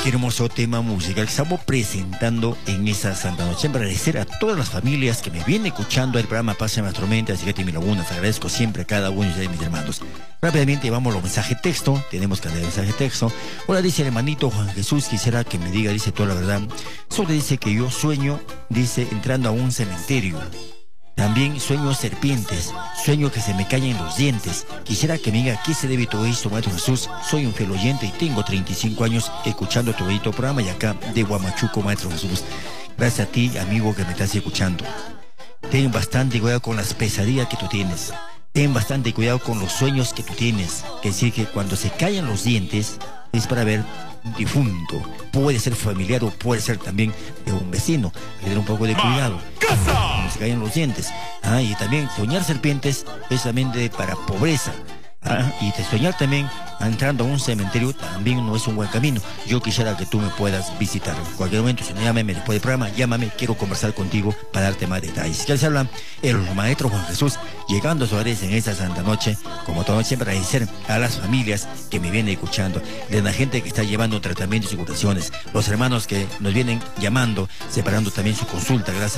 Qué hermoso tema musical que estamos presentando en esa Santa Noche. Agradecer a todas las familias que me vienen escuchando el programa Pase Nuestro Mente, así que te lagunas. Agradezco siempre a cada uno de mis hermanos. Rápidamente vamos a los mensajes texto. Tenemos que hacer mensaje texto. Hola, dice el hermanito Juan Jesús, quisiera que me diga, dice toda la verdad. Solo dice que yo sueño, dice, entrando a un cementerio. También sueño serpientes, sueño que se me caen los dientes. Quisiera que me diga qué se debe todo esto, Maestro Jesús. Soy un fiel oyente y tengo 35 años escuchando tu bonito programa y acá de Huamachuco, Maestro Jesús. Gracias a ti, amigo, que me estás escuchando. Ten bastante cuidado con las pesadillas que tú tienes. Ten bastante cuidado con los sueños que tú tienes. Que decir que cuando se caen los dientes es para ver un difunto. Puede ser familiar o puede ser también de un vecino. Hay que tener un poco de cuidado. Cuando se caen los dientes. Y también soñar serpientes es también para pobreza. Y de soñar también entrando a un cementerio también no es un buen camino. Yo quisiera que tú me puedas visitar en cualquier momento. Si no, llámame después del programa, llámame, quiero conversar contigo para darte más detalles. Ya se habla el maestro Juan Jesús, llegando a su hogares en esta Santa Noche. Como todo, siempre agradecer a las familias que me vienen escuchando, de la gente que está llevando tratamientos y curaciones, los hermanos que nos vienen llamando, separando también su consulta. Gracias